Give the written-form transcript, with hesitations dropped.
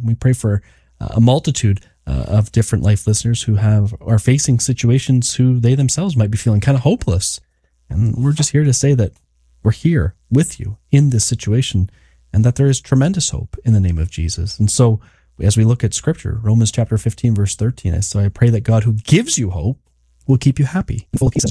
We pray for a multitude of different life listeners who are facing situations who they themselves might be feeling kind of hopeless. And we're just here to say that we're here with you in this situation and that there is tremendous hope in the name of Jesus. And so as we look at Scripture, Romans chapter 15, verse 13, so I pray that God who gives you hope will keep you happy and full of peace.